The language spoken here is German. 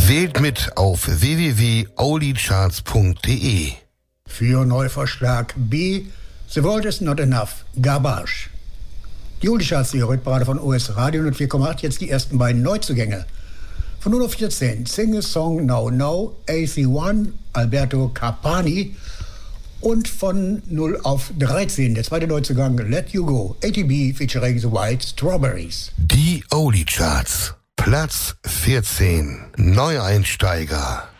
Wählt mit auf www.aulicharts.de. Für Neuvorschlag B, The World is Not Enough, Garbage. Die Aulicharts, die Hitparade von OS Radio 104,8, jetzt die ersten beiden Neuzugänge. Von 0 auf 14, Sing a Song Now Now, AC1, Alberto Carpani. Und von 0 auf 13, der zweite Neuzugang, Let You Go, ATB featuring The White Strawberries. Die Aulicharts, Platz 14, Neueinsteiger.